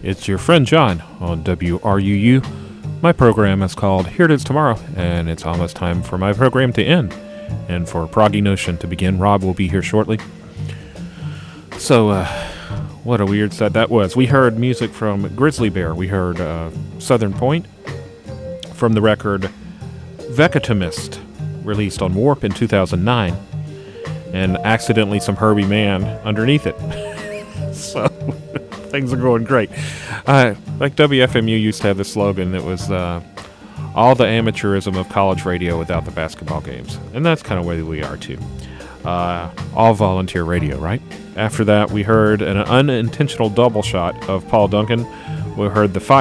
It's your friend John on WRUU. My program is called Here It Is Tomorrow, and it's almost time for my program to end and for Proggy Notion to begin. Rob will be here shortly. So, what a weird set that was. We heard music from Grizzly Bear. We heard Southern Point from the record Vegetamist, released on Warp in 2009, and accidentally some Herbie Mann underneath it. So things are going great. Like WFMU used to have this slogan that was all the amateurism of college radio without the basketball games, and that's kind of where we are too. All volunteer radio, right? After that, we heard an unintentional double shot of Paul Duncan. We heard the Fire